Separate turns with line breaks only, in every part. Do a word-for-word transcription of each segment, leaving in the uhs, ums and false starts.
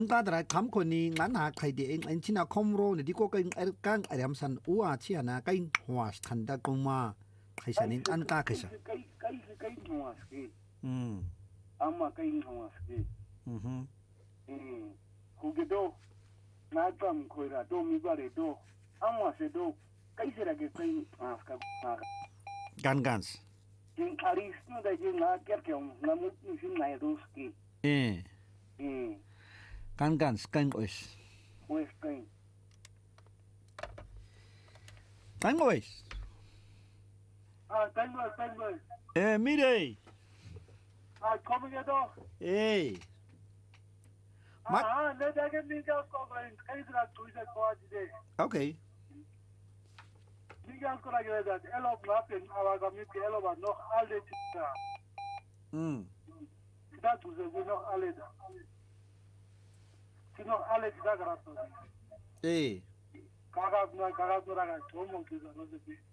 Kadra kam ko ni ngana kai de eng china komro ne diko kai er kang aram san uwa chia na kai hwas khanda kuma kai sanin an ka kai sa
kai kai kai hwas ke
mm
amma kai hwas ke
mhm
eh ku ge do na tam ko ra do mi bare do amma se do kai se ra ke kai hwas ka
gan gans
in aris no da je na ker ke na mu ni sin na ruski
eh
eh
gan gans kan ois
pues kai
kan ois
ah tengo tengo
eh mire
ah como ya do
eh
ah ah ne da ke mi ka ko kai ra tu se ko de
okay
Miguel Correa dat elop laten ala gamit ke elop nog alle tita.
mm
Dat is ook nog alle da. Si nog alle tita garato.
eh
Kaga na kaga to raga to mo ke no se bi.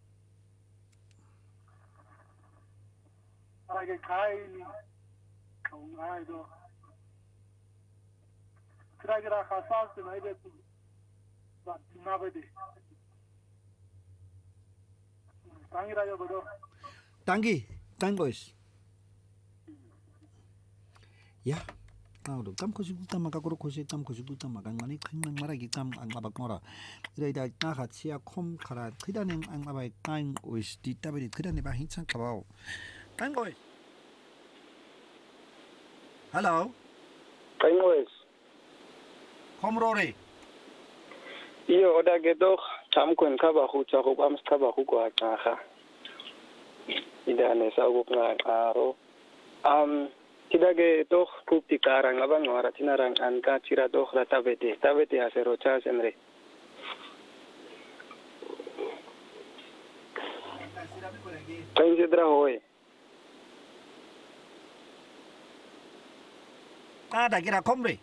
Ara ke kai ni. Kau ai do. Kira kira khasas te nai de tu. Ba na be de. Tangi raja bodo.
Tangi, kan ois ya Now, the Tam Kosikuta Makakoro Kose Tam Kosikuta Magangani, Kang Maragitam and Abakora. Reda Nahatia Com Kara, Kidanem and Abai Kang with the Tabit Kidaneba Hinsan Kabao. Tango. Hello,
Kangwes.
Comrore.
Iyo oda gedo tamkwen kaba hucha hubams kaba huko akaha. Ida ne sago nga aro. Um tidage doch kupti karang abang ora tinarang anka tira doch ratabete. Tabete asero cha senre. Kainsidra hoy.
Ada kira komre.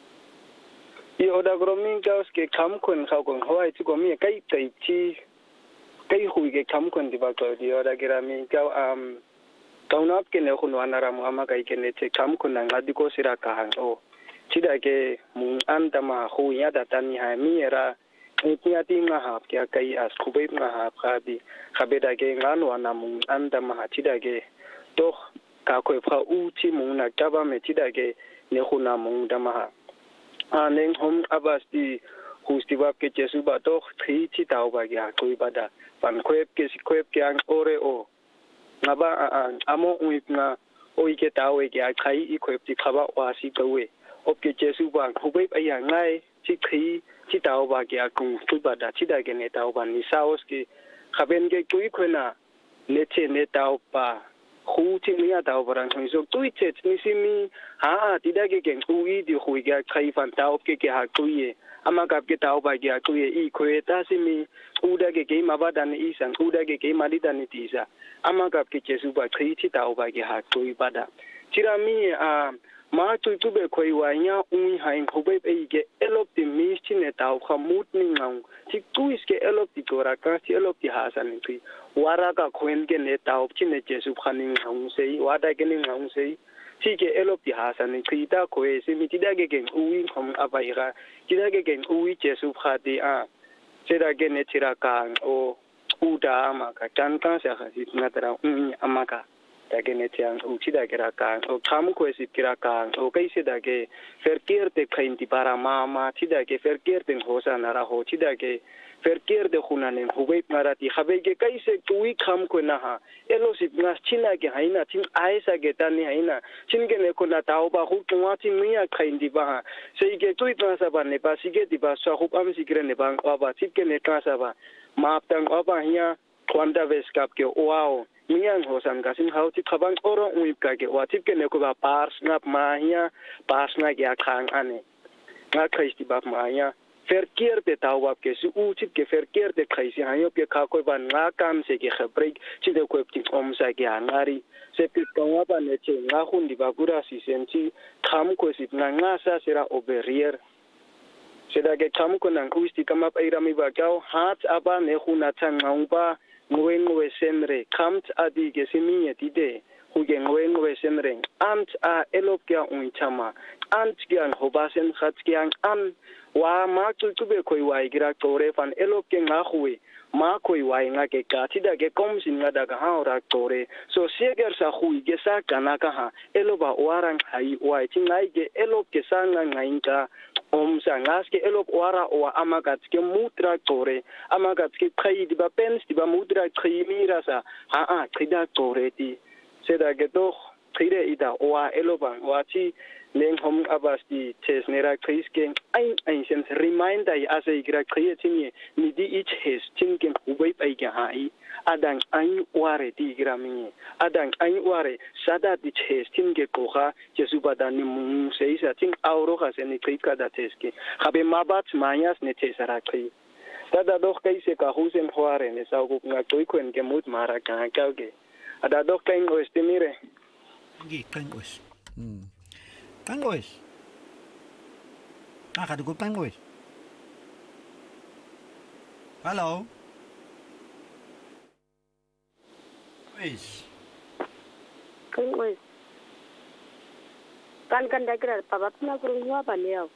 I oda gromin kaos ke kamkwen kawkon hoy tiko mi kai kai chi kai hui ke kamkwen di bakto di oda kira mi kaw um kaunap ke ne khunu anara mu ama kai ke ne che kamkwen nang adiko sira kahang o tida ke mung antama hu ya datani ha mi era Itia tinga hap kia kai as kubet nga hap kabi kabeda ke ngano ana mung antama ha tida ke doch ka ko pha u chi mung na taba me tida ke ne khuna mung dama ha aneng hom abasti hustibab ke jesu ba doch thi chi tau ba ya koi bada pan kwep ke si kwep ke ang ore o ngaba amo uip nga oi ke tau ke a khai i kwep ti khaba wa si kawe op ke jesu ba khubeb aya ngai chi thi chi tau ba ke a kung tu bada chi da ke ne tau ba ni saos ke khaben ke kui khona ne che ne tau pa khu chi ni ya tau barang hui so tui che ni si mi ha ti da ke ke kui di hui ga khai fan tau ke ke ha kui ama kap ke tau ba ke a kui i khwe ta si mi u da ke ke ma ba dan i sang u da ke ke ma di dan ti sa ama kap ke jesu ba khai chi tau ba ke ha kui bada chira mi a ma tu tu be khoi wa nya ui hain khube pe ke elop ti mi chi ne tau khamut ni ngau chi tu is ke elop ti tora ka chi elop ti ha san ni wara ka khwen ke ne tau chi ne jesu khaning ngau sei wa da ke ni ngau sei chi ke elop ti ha san ni ta ko e si mi ti da ke ke ui khom abai ga ti da ke ke ui jesu khati a se da ke ne chira ka o u da ma ka tan ka sa ha si na tara ui amaka da ke ne tiang u chi da ke ra ka o kham ko si kira ka o kai se da ke verkeer te khain ti para ma ma chi da ke verkeer te ho sa na ra ho chi da ke verkeer de khuna ne hubei marati khabe ke kai se tui kham ko na ha elo si ngas china ke haina chin ai sa ke ta ni haina chin ke ne ko na tao ba hu twa chin mi ya khain di ba se ke tui ta sa ba ne ba si ke di ba sa hu am si kre ne bang ba chip ke ne ka sa ba ma tang ba hiya kwanda ves kap ke wow Mian hosan gasin hau ti khabang oro uip ka ke watip ke ne ko ba pars ngap ma hiya pars na ya khang ane nga khaisti bab ma ya verkeer te tau bab ke su u chip ke verkeer te khaisi hayo ke kha ko ban nga kam se ke khabrik chi de ko ti om sa ke ngari se pi ko ba ne che nga khun di ba pura si senchi kham ko si na nga sa sera oberier se da ke kham ko nang uisti kama pa irami ba kau hat aba ne khuna chang ngau ba ngwe ngwe senre kamt adi ke simiye tide huge ngwe ngwe semreng ant a elop kya unchama ant kya hobasen khat kya am wa ma tube koi wai gira tore fan elop ke nga khui ma koi wai nga ke ka tida ke kom sin nga daga ha ora tore so seger sa khui ke sa kana ka ha eloba warang hai wai tingai ke elop ke sa nga ngainka om sa ngas ke elop wara o amagat ke mutra tore amagat ke khai di ba pens di ba mutra khai mira sa ha a khida tore ti seda ke to khide ida o eloba wati leng hom abasti tes nera kris ke ai ai sen reminder as a gra creating ni di each has tin ke ubai pai ke hai adang ai ware di gra mi adang ai ware sada di tes tin ke ko ha jesu bada ni mu sei sa tin auro ka sen ni krika da tes ke habe mabat mayas ne tes ra kri tada doch kai se ka husen ware ne sa ku nga toi kwen ke mut mara ka ka ke ada doch kai o estimire
ngi kan os hmm Tangoes. Ah, gaat ook tangoes. Hallo. Wes.
Tangoes. Kan kan dagra papa na kurungwa ba leo.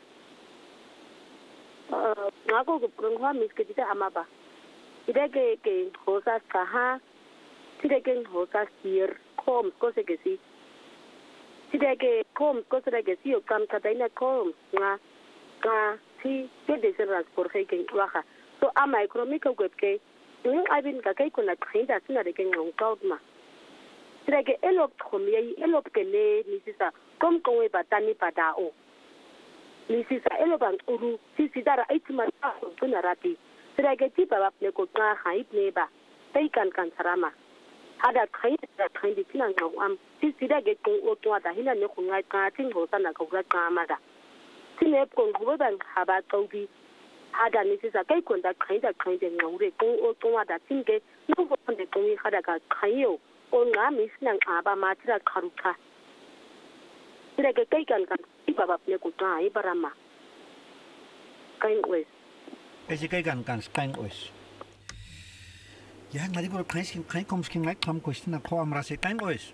Uh, ngako kurungwa miske kita amaba. Ida ke ke hosa saha. Tida ke hosa sir kom ko se ke si. Sida ke kom ko sida ke si o kam kataina kom nga ka si ke de seras por ke waha so a micromica web ke ng abin ka kai kuna khinda sina de ke ngong kautma sida ke elop khomye elop ke le ni sisa kom ko we batani pada o ni sisa elop ang uru si sidara aitima ko kuna rati sida ke ti baba ne ko nga hait ne ba tai kan kan sarama ada khai da khai di tina ngau am si sida ge ko o to da hina ne ko ngai ka tin ho sana ko ga ka ma da sine ko go ban ha ba to bi ada ni si sa kai ko da khai da khai de ngau re ko o to da tin ge no ko ne ko mi hada ka khai yo o nga mi snan a ba ma tira kharuka sida ge kai kan kan ti ba ba ne ko ta ai barama kai wes
Ese kai kan kan kan os Ya, ngadi por kai skin kai kom skin like kam question na ko amra se kan os.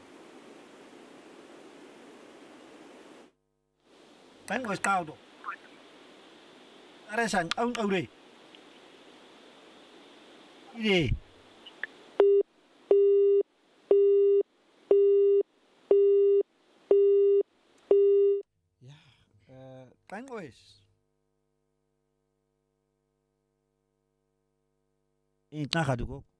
Kan os taudo. Are san au au re. Ide. Ya, eh kan os. Ini tak ada kok.